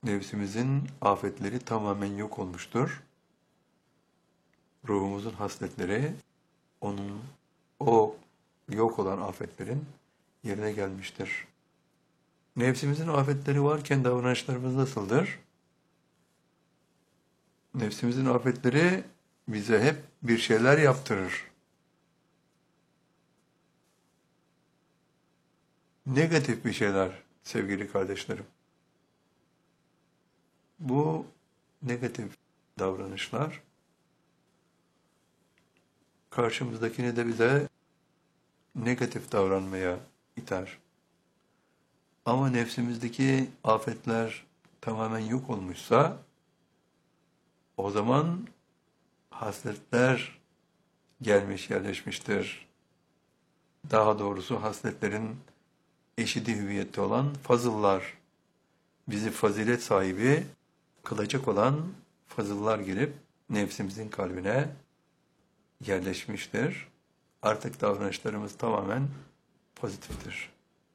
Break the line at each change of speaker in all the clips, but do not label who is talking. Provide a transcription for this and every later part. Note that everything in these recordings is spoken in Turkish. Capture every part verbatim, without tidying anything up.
Nefsimizin afetleri tamamen yok olmuştur. Ruhumuzun hasletleri onun o yok olan afetlerin yerine gelmiştir. Nefsimizin afetleri varken davranışlarımız nasıldır? Nefsimizin afetleri bize hep bir şeyler yaptırır. Negatif bir şeyler sevgili kardeşlerim. Bu negatif davranışlar karşımızdakini de bize negatif davranmaya iter. Ama nefsimizdeki afetler tamamen yok olmuşsa o zaman hasletler gelmiş yerleşmiştir. Daha doğrusu hasletlerin eşidi hüviyette olan fazıllar, bizi fazilet sahibi kılacak olan fazıllar gelip nefsimizin kalbine yerleşmiştir. Artık davranışlarımız tamamen pozitiftir.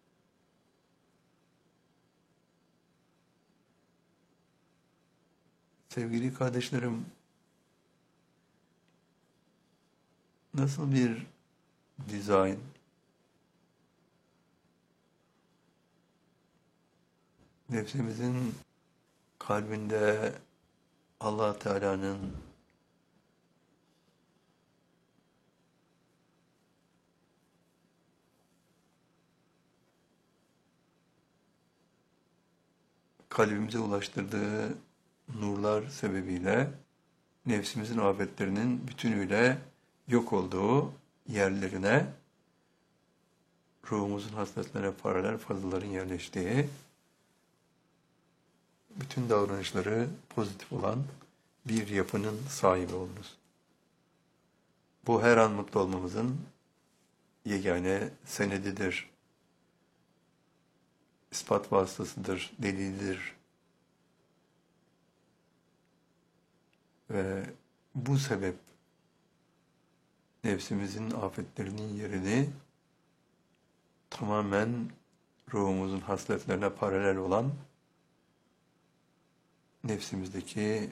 Sevgili kardeşlerim, nasıl bir dizayn, nefsimizin kalbinde Allah Teala'nın kalbimize ulaştırdığı nurlar sebebiyle nefsimizin afetlerinin bütünüyle yok olduğu yerlerine ruhumuzun hasletlerine paralel fazlaların yerleştiği, bütün davranışları pozitif olan bir yapının sahibi olunuz. Bu her an mutlu olmamızın yegane senedidir. İspat vasıtasıdır, delildir. Ve bu sebep nefsimizin afetlerinin yerini tamamen ruhumuzun hasletlerine paralel olan nefsimizdeki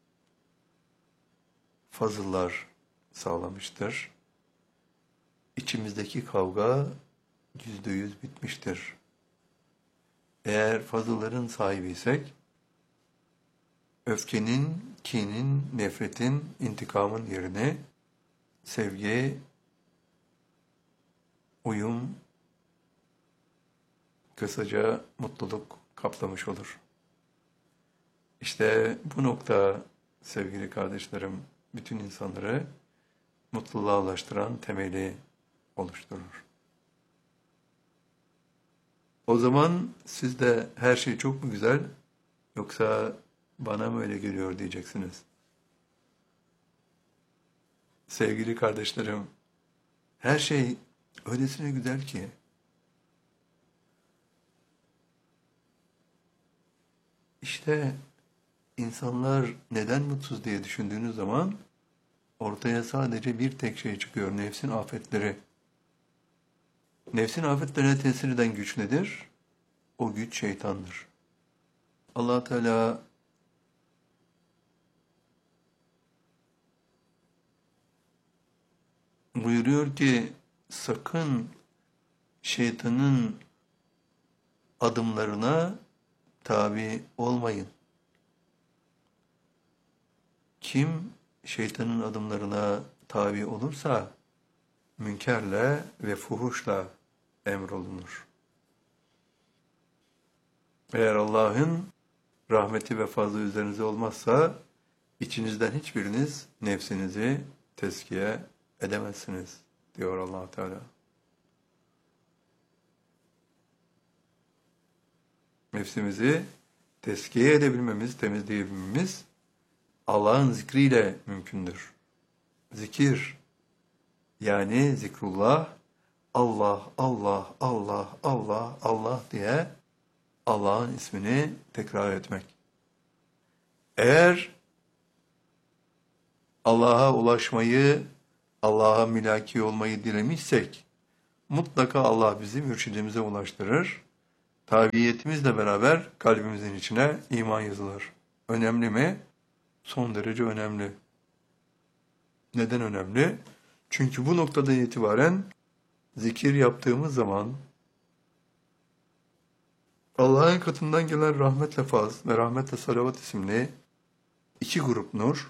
fazıllar sağlamıştır. İçimizdeki kavga yüzde yüz bitmiştir. Eğer fazılların sahibiysek, öfkenin, kinin, nefretin, intikamın yerine sevgi, uyum, kısaca mutluluk kaplamış olur. İşte bu nokta sevgili kardeşlerim, bütün insanları mutluluğa ulaştıran temeli oluşturur. O zaman siz de her şey çok mu güzel, yoksa bana mı öyle geliyor diyeceksiniz. Sevgili kardeşlerim, her şey öylesine güzel ki, işte insanlar neden mutsuz diye düşündüğünüz zaman ortaya sadece bir tek şey çıkıyor, nefsin afetleri. Nefsin afetlerine tesir eden güç nedir? O güç şeytandır. Allah Teala buyuruyor ki sakın şeytanın adımlarına tabi olmayın. Kim şeytanın adımlarına tabi olursa münkerle ve fuhuşla emrolunur. Eğer Allah'ın rahmeti ve fazlı üzerinize olmazsa içinizden hiçbiriniz nefsinizi tezkiye edemezsiniz diyor Allah Teala. Nefsimizi tezkiye edebilmemiz, temizleyebilmemiz Allah'ın zikriyle mümkündür. Zikir, yani zikrullah, Allah, Allah, Allah, Allah, Allah diye Allah'ın ismini tekrar etmek. Eğer Allah'a ulaşmayı, Allah'a mülaki olmayı dilemişsek, mutlaka Allah bizi mürşidimize ulaştırır Tabiiyetimizle beraber kalbimizin içine iman yazılır. Önemli mi? Son derece önemli. Neden önemli? Çünkü bu noktadan itibaren zikir yaptığımız zaman Allah'ın katından gelen rahmetle faz ve rahmetle salavat isimli iki grup nur.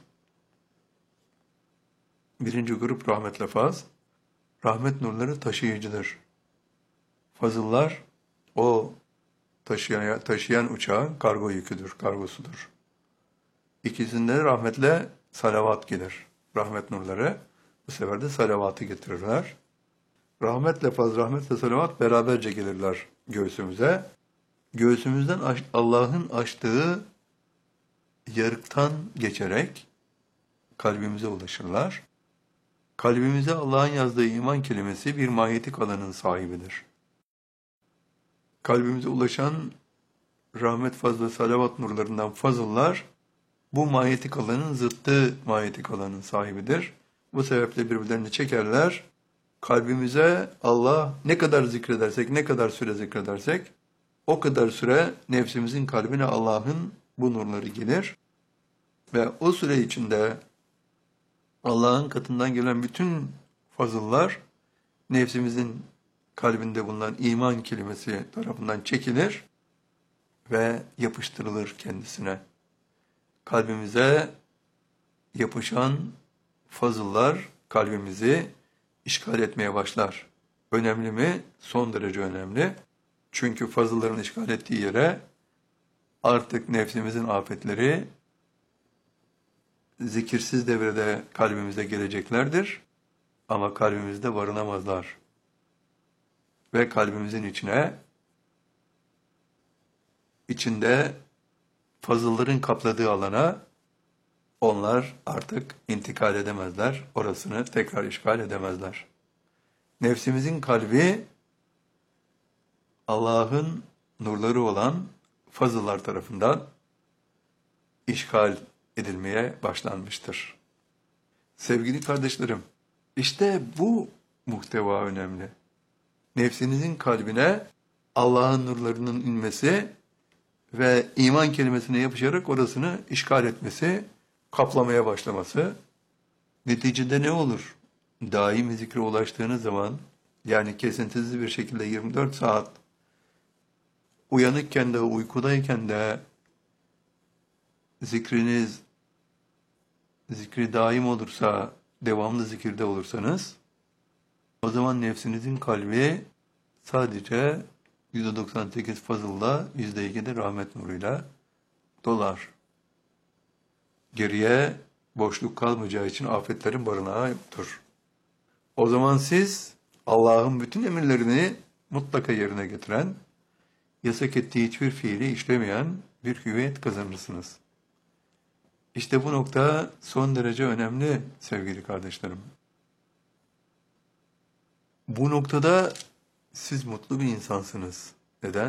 Birinci grup rahmetle faz. Rahmet nurları taşıyıcıdır. Fazıllar o taşıyan, taşıyan uçağın kargo yüküdür, kargosudur. İkisinde rahmetle salavat gelir. Rahmet nurları bu sefer de salavatı getirirler. Rahmetle faz, rahmetle salavat beraberce gelirler göğsümüze. Göğsümüzden Allah'ın açtığı yarıktan geçerek kalbimize ulaşırlar. Kalbimize Allah'ın yazdığı iman kelimesi bir manyetik alanın sahibidir. Kalbimize ulaşan rahmet, faz ve salavat nurlarından fazıllar, bu manyetik alanın zıttı manyetik alanın sahibidir. Bu sebeple birbirlerini çekerler. Kalbimize Allah ne kadar zikredersek, ne kadar süre zikredersek, o kadar süre nefsimizin kalbine Allah'ın bu nurları gelir. Ve o süre içinde Allah'ın katından gelen bütün fazıllar nefsimizin kalbinde bulunan iman kelimesi tarafından çekilir ve yapıştırılır kendisine. Kalbimize yapışan fazıllar kalbimizi işgal etmeye başlar. Önemli mi? Son derece önemli. Çünkü fazılların işgal ettiği yere artık nefsimizin afetleri zikirsiz devrede kalbimize geleceklerdir ama kalbimizde barınamazlar. Ve kalbimizin içine, içinde fazılların kapladığı alana onlar artık intikal edemezler, orasını tekrar işgal edemezler. Nefsimizin kalbi Allah'ın nurları olan fazıllar tarafından işgal edilmeye başlanmıştır. Sevgili kardeşlerim, işte bu muhteva önemli. Nefsinizin kalbine Allah'ın nurlarının inmesi ve iman kelimesine yapışarak orasını işgal etmesi, kaplamaya başlaması. Neticede ne olur? Daimi zikre ulaştığınız zaman, yani kesintisiz bir şekilde yirmi dört saat uyanıkken de, uykudayken de zikriniz, zikri daim olursa, devamlı zikirde olursanız, o zaman nefsinizin kalbi sadece yüzde doksan sekiz fazılla, yüzde iki de rahmet nuruyla dolar. Geriye boşluk kalmayacağı için afetlerin barınağı yoktur. O zaman siz Allah'ın bütün emirlerini mutlaka yerine getiren, yasak ettiği hiçbir fiili işlemeyen bir hüviyet kazanırsınız. İşte bu nokta son derece önemli sevgili kardeşlerim. Bu noktada siz mutlu bir insansınız. Neden?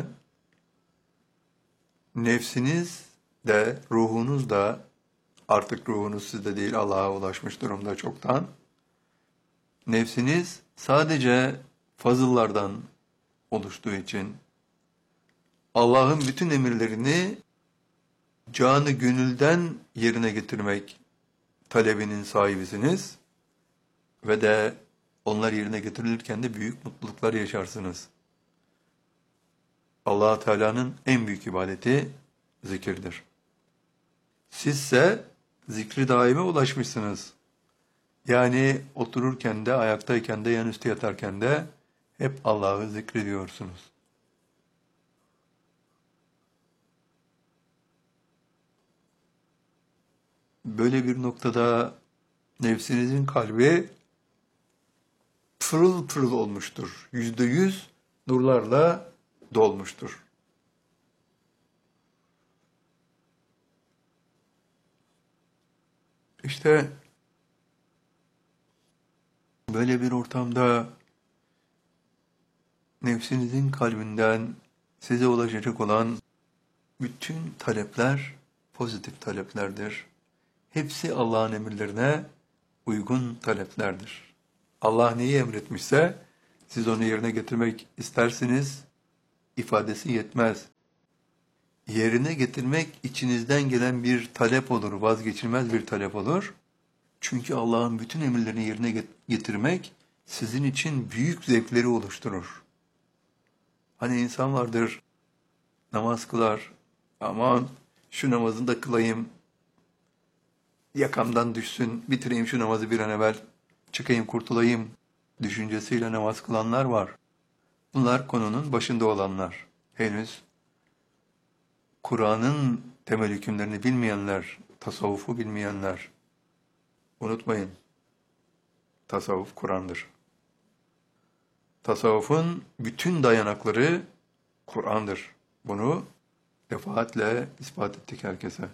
Nefsiniz de, ruhunuz da, artık ruhunuz sizde değil, Allah'a ulaşmış durumda çoktan. Nefsiniz sadece fazıllardan oluştuğu için Allah'ın bütün emirlerini canı gönülden yerine getirmek talebinin sahibisiniz ve de onlar yerine getirilirken de büyük mutluluklar yaşarsınız. Allah Teala'nın en büyük ibadeti zikirdir. Sizse zikri daime ulaşmışsınız. Yani otururken de, ayaktayken de, yanüstü yatarken de hep Allah'ı zikrediyorsunuz. Böyle bir noktada nefsinizin kalbi pırıl pırıl olmuştur. Yüzde yüz nurlarla dolmuştur. İşte böyle bir ortamda nefsinizin kalbinden size ulaşacak olan bütün talepler pozitif taleplerdir. Hepsi Allah'ın emirlerine uygun taleplerdir. Allah neyi emretmişse siz onu yerine getirmek istersiniz, ifadesi yetmez. Yerine getirmek içinizden gelen bir talep olur, vazgeçilmez bir talep olur. Çünkü Allah'ın bütün emirlerini yerine getirmek sizin için büyük zevkleri oluşturur. Hani insan vardır, namaz kılar, aman şu namazını da kılayım, yakamdan düşsün, bitireyim şu namazı bir an evvel, çıkayım kurtulayım düşüncesiyle namaz kılanlar var. Bunlar konunun başında olanlar. Henüz Kur'an'ın temel hükümlerini bilmeyenler, tasavvufu bilmeyenler. Unutmayın, tasavvuf Kur'an'dır. Tasavvufun bütün dayanakları Kur'an'dır. Bunu defaatle ispat ettik herkese.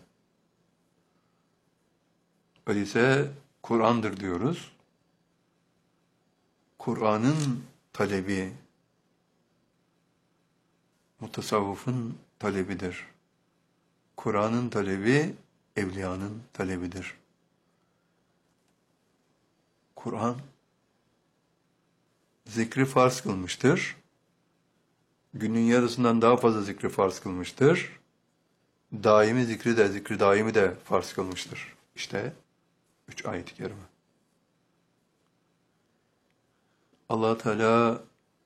Öyleyse Kur'an'dır diyoruz. Kur'an'ın talebi, mutasavvıfın talebidir. Kur'an'ın talebi, evliyanın talebidir. Kur'an, zikri farz kılmıştır. Günün yarısından daha fazla zikri farz kılmıştır. Daimi zikri de, zikri daimi de farz kılmıştır. İşte üç ayet-i kerime. Allah Teala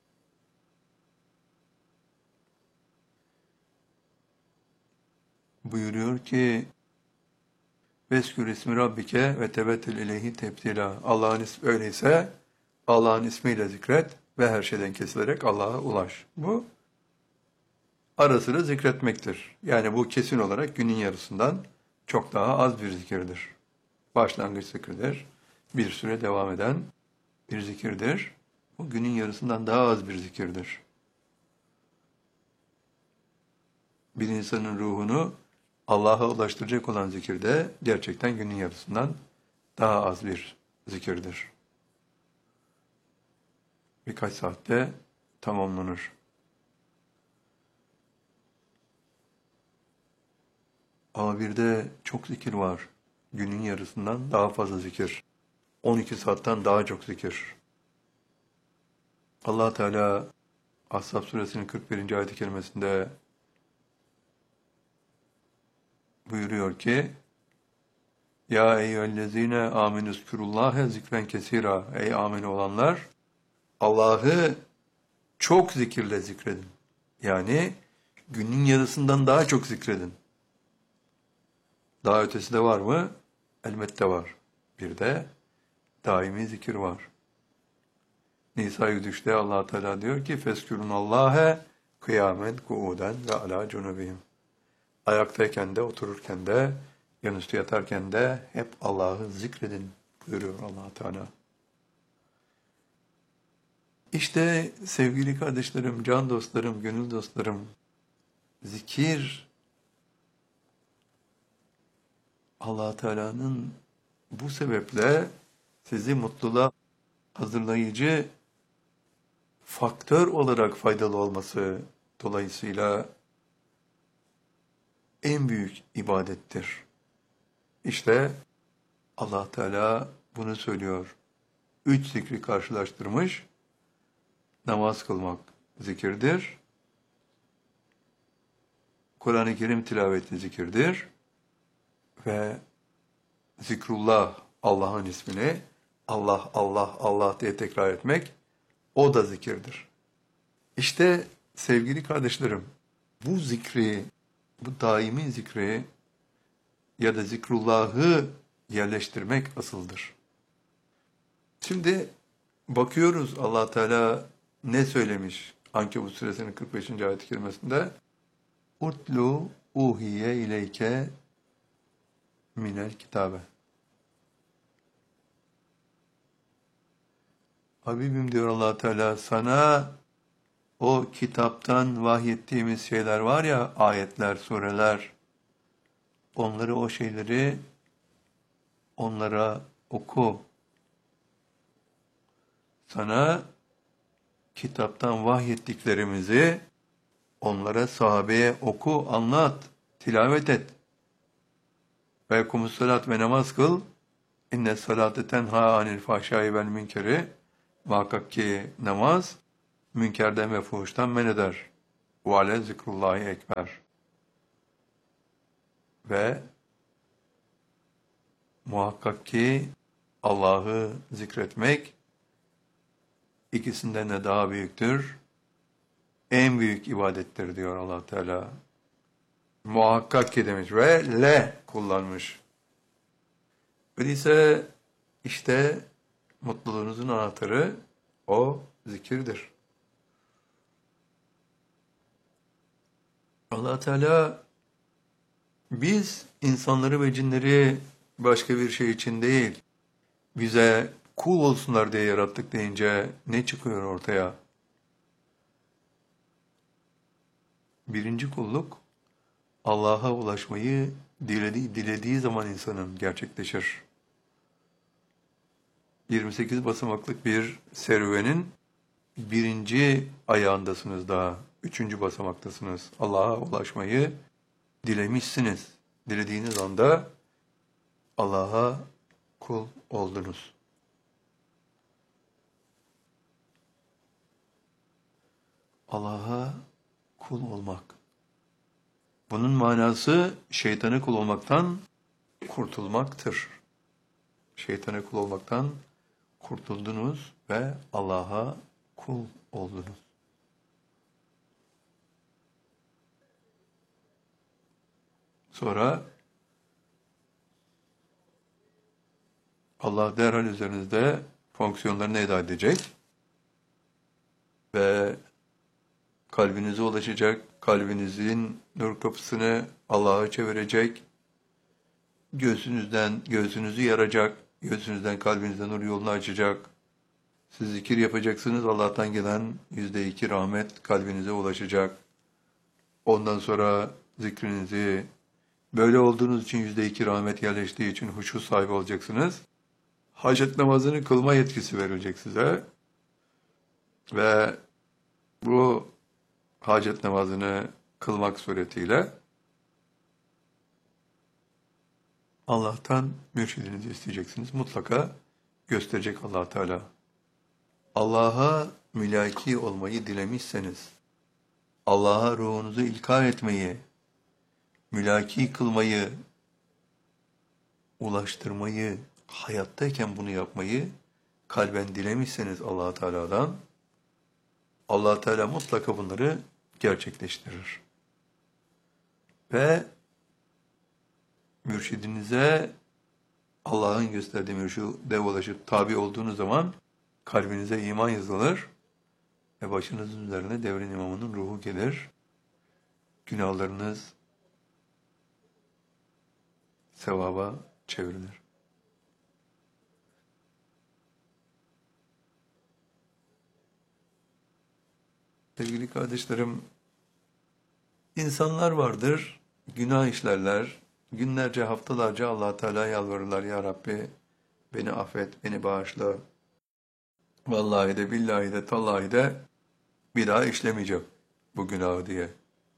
buyuruyor ki Veskür ismi Rabbike ve tebettel ileyhi tebtila. Allah'ın ismi öyleyse Allah'ın ismiyle zikret ve her şeyden kesilerek Allah'a ulaş. Bu ara sıra zikretmektir. Yani bu kesin olarak günün yarısından çok daha az bir zikirdir. Başlangıç zikirdir. Bir süre devam eden bir zikirdir. Bu günün yarısından daha az bir zikirdir. Bir insanın ruhunu Allah'a ulaştıracak olan zikir de gerçekten günün yarısından daha az bir zikirdir. Birkaç saatte tamamlanır. Ama bir de çok zikir var. Günün yarısından daha fazla zikir. on iki saatten daha çok zikir. Allah Teala Ashab suresinin kırk birinci ayet-i kerimesinde buyuruyor ki Ya eyyühellezine amenüzkürullâhe zikren kesira. Ey amin olanlar, Allah'ı çok zikirle zikredin. Yani günün yarısından daha çok zikredin. Daha ötesi de var mı? Elbette var. Bir de daimi zikir var. Nisa yüz üçte Allah Teala diyor ki Feskürunallâhe kıyamen kuuden ve alâ cunubihim. Ayaktayken de, otururken de, yanüstü yatarken de hep Allah'ı zikredin buyuruyor Allah Teala. İşte sevgili kardeşlerim, can dostlarım, gönül dostlarım, zikir Allah Teala'nın bu sebeple sizi mutluluğa hazırlayıcı faktör olarak faydalı olması dolayısıyla en büyük ibadettir. İşte Allah Teala bunu söylüyor. Üç zikri karşılaştırmış. Namaz kılmak zikirdir. Kur'an-ı Kerim tilaveti zikirdir. Ve zikrullah, Allah'ın ismini Allah, Allah, Allah diye tekrar etmek, o da zikirdir. İşte sevgili kardeşlerim, bu zikri, bu daimi zikri ya da zikrullahı yerleştirmek asıldır. Şimdi bakıyoruz Allah Teala ne söylemiş Ankebut suresinin kırk beşinci ayet-i kerimesinde Utlu uhiye ileyke minel kitabe. Habibim diyor Allah Teala sana o kitaptan vahyettiğimiz şeyler var ya, ayetler, sureler, onları, o şeyleri onlara oku. Sana kitaptan vahyettiklerimizi onlara, sahabeye oku, anlat, tilavet et. Ve kumus salat ve namaz kıl. İnne salate tenha anil fahşai vel münkeri. Muhakkak ki namaz münkerden ve fuhuştan men eder. وَعَلَى zikrullahi ekber. Ve muhakkak ki Allah'ı zikretmek ikisinden de daha büyüktür. En büyük ibadettir diyor Allah Teala. Muhakkak ki demiş ve le kullanmış. Öyleyse işte mutluluğunuzun anahtarı o zikirdir. Allah Teala biz insanları ve cinleri başka bir şey için değil, bize kul olsunlar diye yarattık deyince ne çıkıyor ortaya? Birinci kulluk, Allah'a ulaşmayı dilediği, dilediği zaman insanın gerçekleşir. yirmi sekiz basamaklık bir serüvenin birinci ayağındasınız daha. Üçüncü basamaktasınız. Allah'a ulaşmayı dilemişsiniz. Dilediğiniz anda Allah'a kul oldunuz. Allah'a kul olmak. Bunun manası şeytana kul olmaktan kurtulmaktır. Şeytana kul olmaktan kurtuldunuz ve Allah'a kul oldunuz. Sonra Allah derhal üzerinizde fonksiyonlarını eda edecek ve kalbinize ulaşacak, kalbinizin nur kapısını Allah'a çevirecek, göğsünüzden, göğsünüzü yaracak, göğsünüzden kalbinizden nur yolunu açacak. Siz zikir yapacaksınız, Allah'tan gelen yüzde iki rahmet kalbinize ulaşacak. Ondan sonra zikrinizi, böyle olduğunuz için yüzde iki rahmet yerleştiği için huşu sahibi olacaksınız. Hacet namazını kılma yetkisi verilecek size. Ve bu hacet namazını kılmak suretiyle Allah'tan mürşidinizi isteyeceksiniz. Mutlaka gösterecek Allah Teala. Allah'a mülaki olmayı dilemişseniz, Allah'a ruhunuzu ilka etmeyi, mülaki kılmayı, ulaştırmayı, hayattayken bunu yapmayı kalben dilemişseniz Allah Teala'dan, Allah Teala mutlaka bunları gerçekleştirir. Ve mürşidinize Allah'ın gösterdiği mürşide ulaşıp tabi olduğunuz zaman kalbinize iman yazılır ve başınızın üzerine devrin imamının ruhu gelir. Günahlarınız sevaba çevrilir. Sevgili kardeşlerim, insanlar vardır, günah işlerler, günlerce, haftalarca Allah Teala yalvarırlar, ya Rabbi beni affet, beni bağışla. Vallahi de, billahi de, tallahi de bir daha işlemeyeceğim bu günahı diye.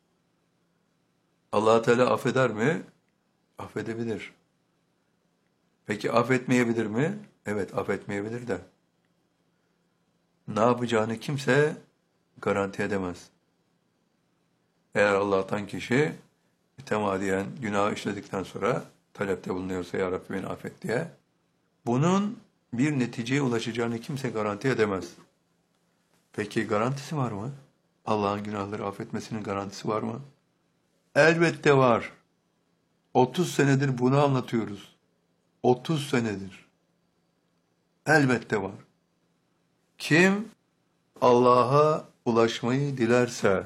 Allah Teala affeder mi? Affedebilir. Peki affetmeyebilir mi? Evet, affetmeyebilir de. Ne yapacağını kimse garanti edemez. Eğer Allah'tan kişi mütemadiyen günah işledikten sonra talepte bulunuyorsa, ya Rabbi beni affet diye, bunun bir neticeye ulaşacağını kimse garanti edemez. Peki garantisi var mı? Allah'ın günahları affetmesinin garantisi var mı? Elbette var. otuz senedir bunu anlatıyoruz. otuz senedir. Elbette var. Kim Allah'a ulaşmayı dilerse,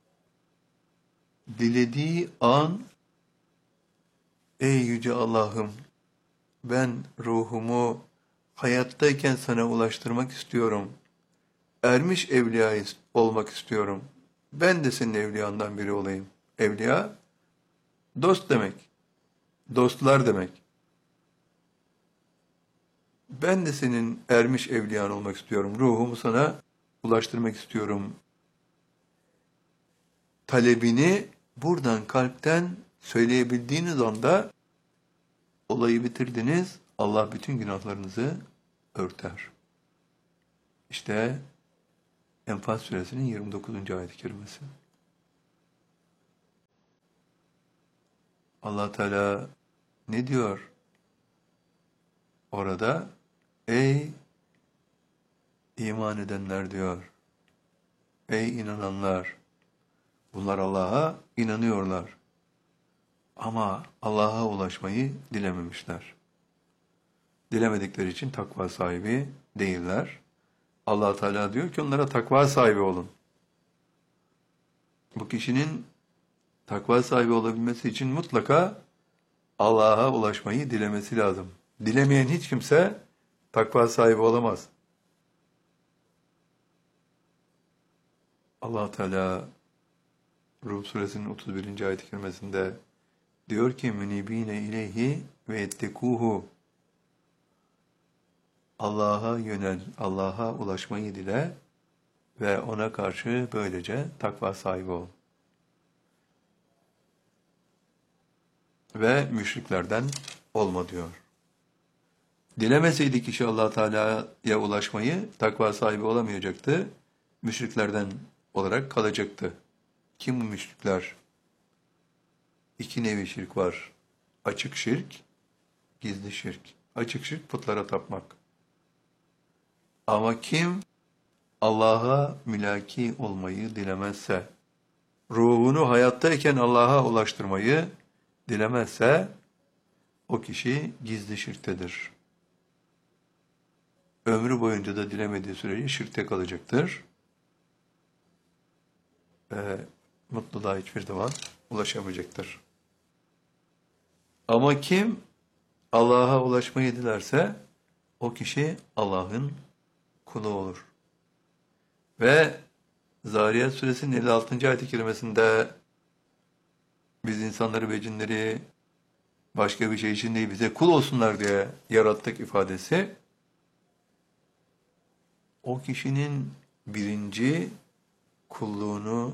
dilediği an, ey yüce Allah'ım, ben ruhumu hayattayken sana ulaştırmak istiyorum. Ermiş evliya olmak istiyorum. Ben de senin evliyandan biri olayım. Evliya, dost demek. Dostlar demek. Ben de senin ermiş evliyan olmak istiyorum. Ruhumu sana ulaştırmak istiyorum. Talebini buradan kalpten söyleyebildiğiniz anda olayı bitirdiniz. Allah bütün günahlarınızı örter. İşte Enfal suresinin yirmi dokuzuncu ayet-i kerimesi. Allah Teala ne diyor orada? Ey iman edenler diyor. Ey inananlar. Bunlar Allah'a inanıyorlar. Ama Allah'a ulaşmayı dilememişler. Dilemedikleri için takva sahibi değiller. Allah Teala diyor ki onlara takva sahibi olun. Bu kişinin takva sahibi olabilmesi için mutlaka Allah'a ulaşmayı dilemesi lazım. Dilemeyen hiç kimse takva sahibi olamaz. Allah Teala Rum suresinin otuz birinci ayet-i kerimesinde diyor ki münibine ileyhi ve ettekuhu. Allah'a yönel, Allah'a ulaşmayı dile ve ona karşı böylece takva sahibi ol. Ve müşriklerden olma diyor. Dilemeseydi kişi Allah Teala'ya ulaşmayı takva sahibi olamayacaktı. Müşriklerden olarak kalacaktı. Kim bu müşrikler? İki nevi şirk var. Açık şirk, gizli şirk. Açık şirk putlara tapmak. Ama kim Allah'a mülaki olmayı dilemezse, ruhunu hayattayken Allah'a ulaştırmayı dilemezse, o kişi gizli şirktedir. Ömrü boyunca da dilemediği sürece şirkte kalacaktır. Ve mutluluğa hiçbir zaman ulaşamayacaktır. Ama kim Allah'a ulaşmayı dilerse, o kişi Allah'ın kulu olur. Ve Zariyat suresinin elli altıncı ayet-i kerimesinde biz insanları ve cinleri başka bir şey için değil bize kul olsunlar diye yarattık ifadesi, o kişinin birinci kulluğunu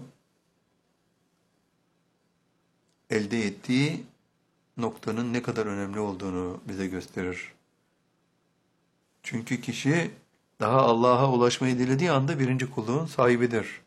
elde ettiği noktanın ne kadar önemli olduğunu bize gösterir. Çünkü kişi daha Allah'a ulaşmayı dilediği anda birinci kulluğun sahibidir.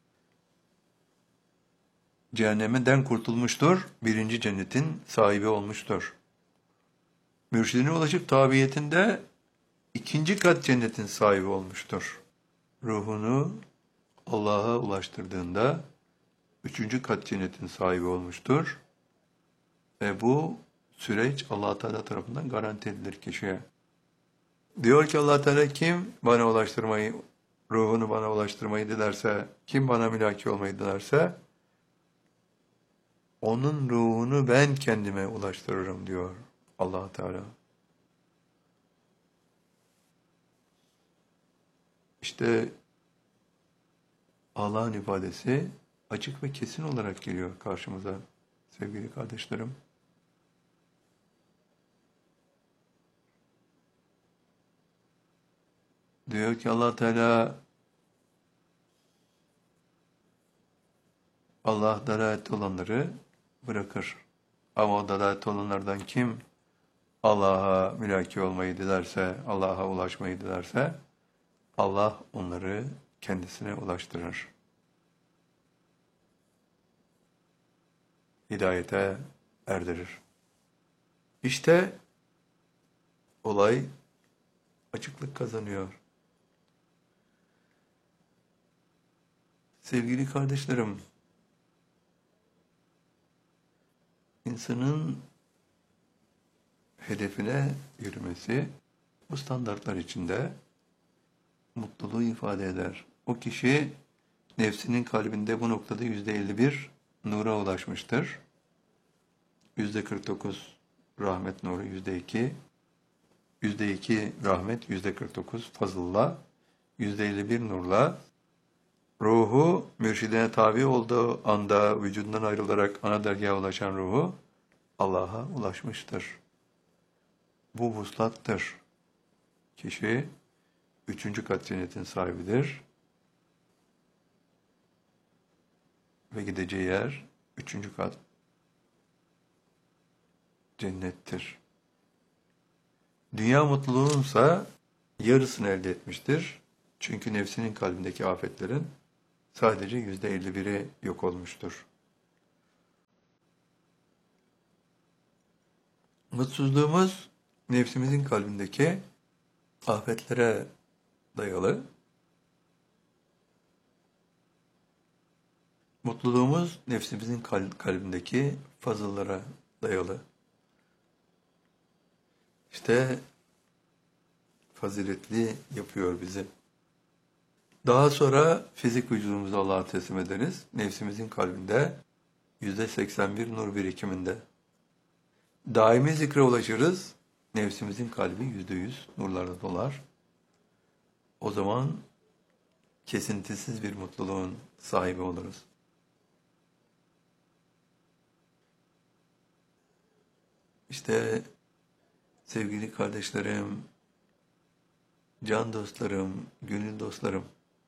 Cehennemden kurtulmuştur, birinci cennetin sahibi olmuştur. Mürşidine ulaşıp tabiyetinde ikinci kat cennetin sahibi olmuştur. Ruhunu Allah'a ulaştırdığında üçüncü kat cennetin sahibi olmuştur. Ve bu süreç Allah Teala tarafından garanti edilir kişiye. Diyor ki Allah Teala kim bana ulaştırmayı, ruhunu bana ulaştırmayı dilerse, kim bana mülaki olmayı dilerse, onun ruhunu ben kendime ulaştırırım diyor Allah Teala. İşte Allah'ın ifadesi açık ve kesin olarak geliyor karşımıza sevgili kardeşlerim. Diyor ki Allah Teala, Allah dalalette olanları bırakır. Ama o dalalette olanlardan kim Allah'a mülaki olmayı dilerse, Allah'a ulaşmayı dilerse, Allah onları kendisine ulaştırır. Hidayete erdirir. İşte olay açıklık kazanıyor. Sevgili kardeşlerim, insanın hedefine yürümesi bu standartlar içinde mutluluğu ifade eder. O kişi nefsinin kalbinde bu noktada yüzde elli bir nura ulaşmıştır. Yüzde kırk dokuz rahmet nuru, yüzde iki, yüzde iki rahmet, yüzde kırk dokuz fazılla, yüzde elli bir nurla ruhu mürşidine tabi olduğu anda vücudundan ayrılarak ana dergaha ulaşan ruhu Allah'a ulaşmıştır. Bu vuslattır. Kişi üçüncü kat cennetin sahibidir. Ve gideceği yer üçüncü kat cennettir. Dünya mutluluğunsa yarısını elde etmiştir. Çünkü nefsinin kalbindeki afetlerin sadece yüzde elli biri yok olmuştur. Mutsuzluğumuz nefsimizin kalbindeki afetlere dayalı. Mutluluğumuz nefsimizin kal- kalbindeki fazıllara dayalı. İşte faziletli yapıyor bizi. Daha sonra fizik vücudumuzu Allah'a teslim ederiz. Nefsimizin kalbinde yüzde seksen bir nur birikiminde. Daimi zikre ulaşırız. Nefsimizin kalbi yüzde yüz nurlarla dolar. O zaman kesintisiz bir mutluluğun sahibi oluruz. İşte sevgili kardeşlerim, can dostlarım, gönül dostlarım,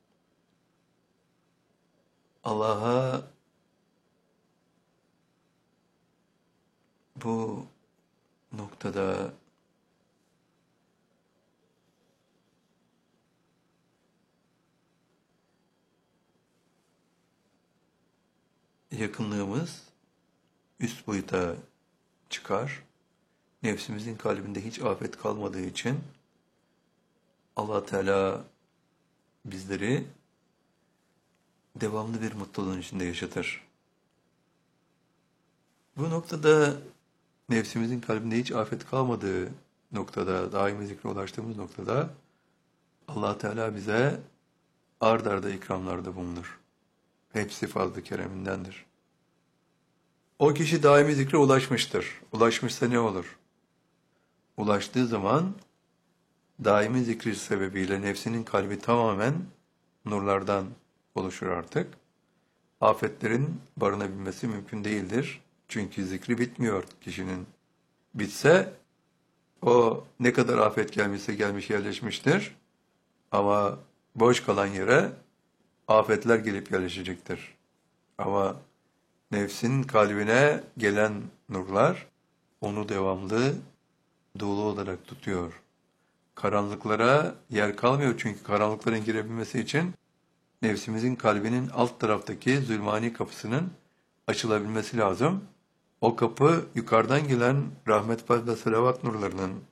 Allah'a bu noktada yakınlığımız üst boyuta çıkar. Nefsimizin kalbinde hiç afet kalmadığı için Allah Teala bizleri devamlı bir mutluluğun içinde yaşatır. Bu noktada nefsimizin kalbinde hiç afet kalmadığı noktada, daimi zikre ulaştığımız noktada Allah Teala bize ard arda ikramlarda bulunur. Hepsi fazl-ı keremindendir. O kişi daimi zikre ulaşmıştır. Ulaşmışsa ne olur? Ulaştığı zaman daimi zikri sebebiyle nefsinin kalbi tamamen nurlardan oluşur artık. Afetlerin barınabilmesi mümkün değildir. Çünkü zikri bitmiyor kişinin. Bitse o ne kadar afet gelmişse gelmiş yerleşmiştir. Ama boş kalan yere afetler gelip yerleşecektir. Ama nefsin kalbine gelen nurlar onu devamlı dolu olarak tutuyor. Karanlıklara yer kalmıyor çünkü karanlıkların girebilmesi için nefsimizin kalbinin alt taraftaki zulmani kapısının açılabilmesi lazım. O kapı yukarıdan gelen rahmet ve selavat nurlarının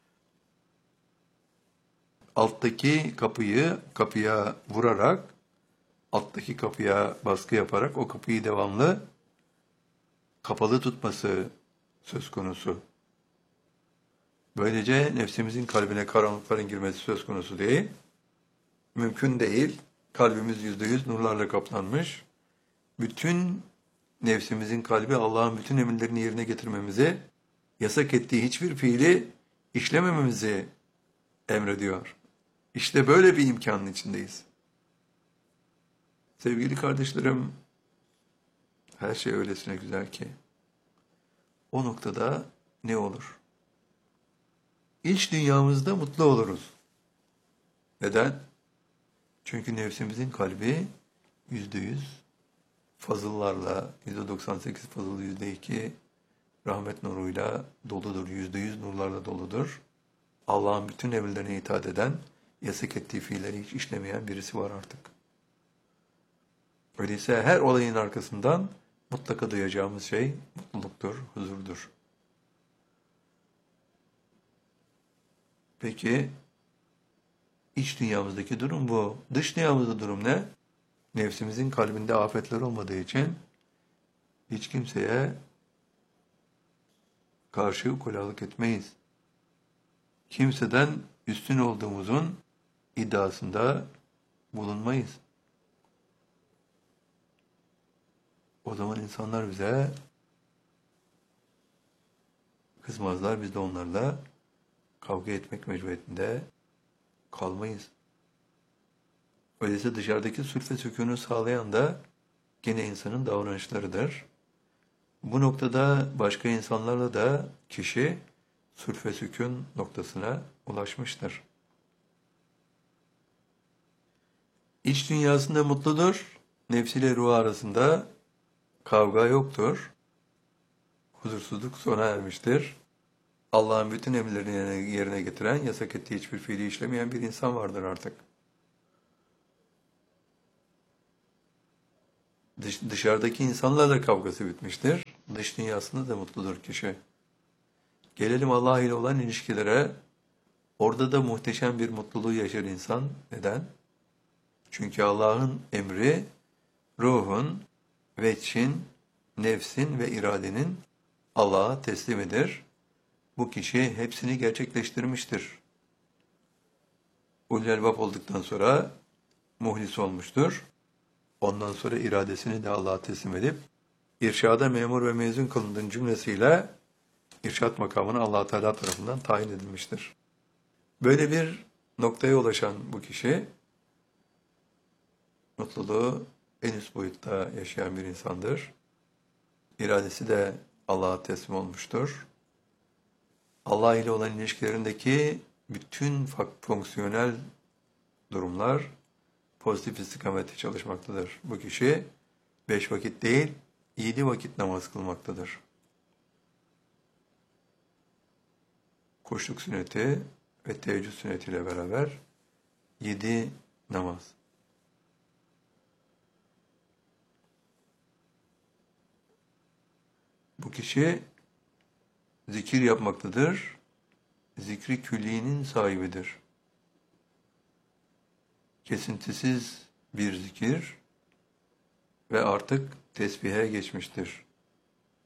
alttaki kapıyı kapıya vurarak, alttaki kapıya baskı yaparak o kapıyı devamlı kapalı tutması söz konusu. Böylece nefsimizin kalbine karanlıkların girmesi söz konusu değil. Mümkün değil. Kalbimiz yüzde yüz nurlarla kaplanmış. Bütün nefsimizin kalbi Allah'ın bütün emirlerini yerine getirmemizi, yasak ettiği hiçbir fiili işlemememizi emrediyor. İşte böyle bir imkanın içindeyiz. Sevgili kardeşlerim, her şey öylesine güzel ki, o noktada ne olur? İç dünyamızda mutlu oluruz. Neden? Çünkü nefsimizin kalbi yüzde yüz fazıllarla, yüzde doksan sekiz fazıl, yüzde iki rahmet nuruyla doludur, yüzde yüz nurlarla doludur. Allah'ın bütün emirlerine itaat eden, yasak ettiği fiilleri hiç işlemeyen birisi var artık. Öyleyse her olayın arkasından mutlaka duyacağımız şey mutluluktur, huzurdur. Peki, iç dünyamızdaki durum bu. Dış dünyamızda durum ne? Nefsimizin kalbinde afetler olmadığı için hiç kimseye karşı ukalalık etmeyiz. Kimseden üstün olduğumuzun iddiasında bulunmayız. O zaman insanlar bize kızmazlar, biz de onlarla kavga etmek mecburiyetinde kalmayız. Öyleyse dışarıdaki sülf ve sükûnu sağlayan da gene insanın davranışlarıdır. Bu noktada başka insanlarla da kişi sülf ve sükûn noktasına ulaşmıştır. İç dünyasında mutludur, nefsiyle ruh arasında kavga yoktur, huzursuzluk sona ermiştir. Allah'ın bütün emirlerini yerine, yerine getiren, yasak ettiği hiçbir fiili işlemeyen bir insan vardır artık. Dış, dışarıdaki insanlarla kavgası bitmiştir. Dış dünyasında da mutludur kişi. Gelelim Allah ile olan ilişkilere. Orada da muhteşem bir mutluluğu yaşar insan. Neden? Çünkü Allah'ın emri ruhun, veçin, nefsin ve iradenin Allah'a teslimidir. Bu kişi hepsini gerçekleştirmiştir. Ulul elbap olduktan sonra muhlis olmuştur. Ondan sonra iradesini de Allah'a teslim edip irşada memur ve mezun kılındığın cümlesiyle irşat makamına Allah Teala tarafından tayin edilmiştir. Böyle bir noktaya ulaşan bu kişi mutluluğu en üst boyutta yaşayan bir insandır. İradesi de Allah'a teslim olmuştur. Allah ile olan ilişkilerindeki bütün fonksiyonel durumlar pozitif istikamette çalışmaktadır. Bu kişi beş vakit değil, yedi vakit namaz kılmaktadır. Kuşluk sünneti ve teheccüd sünnetiyle beraber yedi namaz. Bu kişi zikir yapmaktadır. Zikri külliğinin sahibidir. Kesintisiz bir zikir ve artık tesbihe geçmiştir.